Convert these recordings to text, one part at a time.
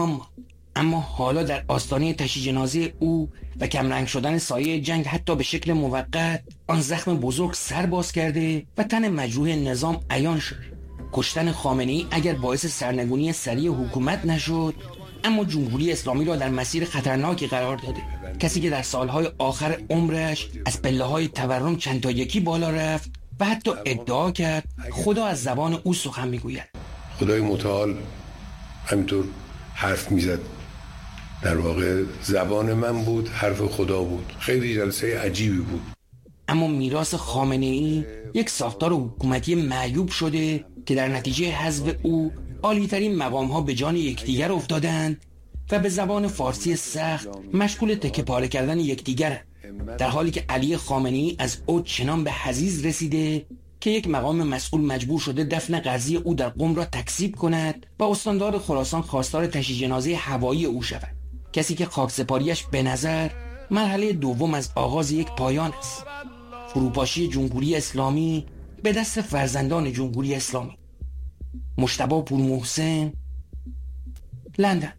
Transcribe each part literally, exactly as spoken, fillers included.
نظام، اما حالا در آستانه تشییع جنازه او و کمرنگ شدن سایه جنگ حتی به شکل موقت، آن زخم بزرگ سر باز کرده و تن مجروح نظام عیان شد. کشتن خامنه‌ای اگر باعث سرنگونی سریع حکومت نشد، اما جمهوری اسلامی را در مسیر خطرناکی قرار داده. کسی که در سالهای آخر عمرش از پله‌های تورم چند تا یکی بالا رفت و حتی ادعا کرد خدا از زبان او سخن میگوید. خدای متعال همینطور حرف میزد، در واقع زبان من بود، حرف خدا بود. خیلی جلسه عجیبی بود. اما میراث خامنه‌ای یک ساختار حکومتی معیوب شده که در نتیجه حذف او عالی‌ترین مقام‌ها به جان یکدیگر افتادند و به زبان فارسی سخت مشغول تکه پاره کردن یکدیگر، در حالی که علی خامنه‌ای از او چنان به حضیض رسیده که یک مقام مسئول مجبور شده دفن قضیه او در قم را تکذیب کند و استاندار خراسان خواستار تشییع جنازه هوایی او شود. کسی که خاکسپاریش به نظر مرحله دوم از آغاز یک پایان است. فروپاشی جمهوری اسلامی به دست فرزندان جمهوری اسلامی. مجتبی پورمحسن، لندن.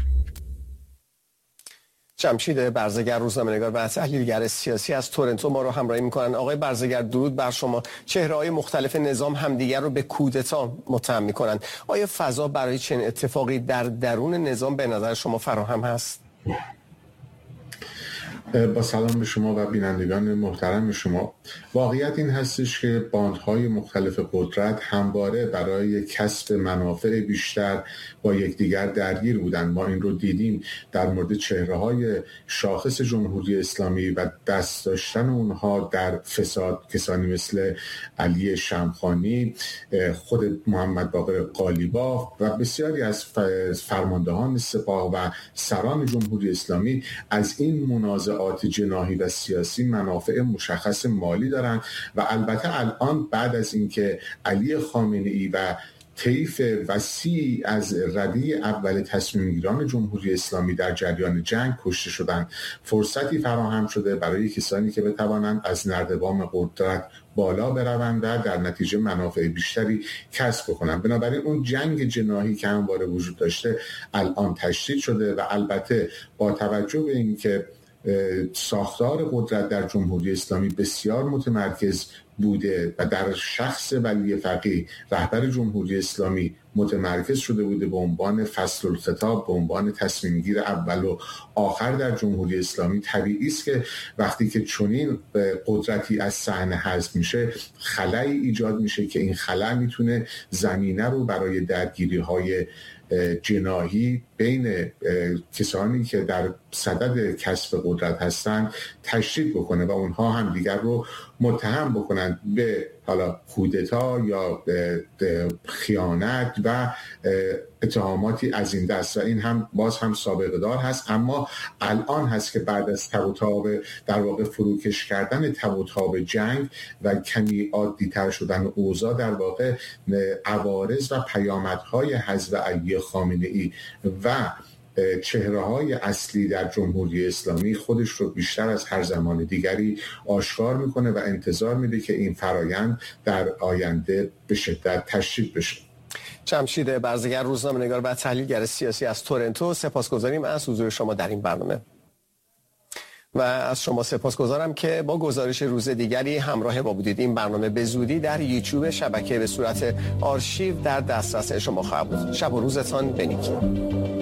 جمشید برزگر، روزنامه‌نگار و تحلیلگر سیاسی از تورنتو ما رو همراهی می‌کنن. آقای برزگر، درود بر شما. چهره‌های مختلف نظام همدیگر رو به کودتا متهم می‌کنند. آیا فضا برای چنین اتفاقی در درون نظام به نظر شما فراهم هست؟ با سلام به شما و بینندگان محترم شما. واقعیت این هستش که باندهای مختلف قدرت همواره برای کسب منافع بیشتر با یکدیگر درگیر بودند. ما این رو دیدیم در مورد چهره‌های شاخص جمهوری اسلامی و دست داشتن اونها در فساد، کسانی مثل علی شمخانی، خود محمد باقر قالیباف و بسیاری از فرماندهان سپاه و سران جمهوری اسلامی از این منازعات جناحی و سیاسی منافع مشخص مالی دارند. و البته الان بعد از اینکه علی خامنه‌ای و طیف وسیع از رده اول تصمیم گیران جمهوری اسلامی در جریان جنگ کشته شدند، فرصتی فراهم شده برای کسانی که بتوانند از نردبان قدرت بالا بروند و در نتیجه منافع بیشتری کسب کنند. بنابراین اون جنگ جناحی که همواره وجود داشته الان تشدید شده و البته با توجه به اینکه ساختار قدرت در جمهوری اسلامی بسیار متمرکز بوده و در شخص ولی فقیه رهبر جمهوری اسلامی متمرکز شده بوده به عنوان فصل الخطاب، به عنوان تصمیم گیر اول و آخر در جمهوری اسلامی، طبیعی است که وقتی که چنین قدرتی از صحنه حذف میشه خلایی ایجاد میشه که این خلا میتونه زمینه رو برای درگیری‌های جناحی بین کسانی که در صدد کسب قدرت هستند تشدید بکنه و اونها هم دیگر رو متهم بکنند به حالا کودتا یا خیانت و اتهاماتی از این دست. و این هم باز هم سابقه دار هست، اما الان هست که بعد از تب و تاب در واقع فروکش کردن تب و تاب جنگ و کمی عادی تر شدن اوضاع، در واقع عوارض و پیامدهای حذف علی خامنه‌ای و چهره‌های اصلی در جمهوری اسلامی خودش رو بیشتر از هر زمان دیگری آشکار میکنه و انتظار میده که این فرایند در آینده به شدت تشدید بشه. جمشید برزگر، روزنامه‌نگار و تحلیلگر سیاسی از تورنتو، سپاسگزاریم از حضور شما در این برنامه. و از شما سپاسگزارم که با گزارش روز دیگری همراه ما بودید. این برنامه به زودی در یوتیوب شبکه به صورت آرشیو در دسترس شما خواهد بود. شب و روزتان بنیک.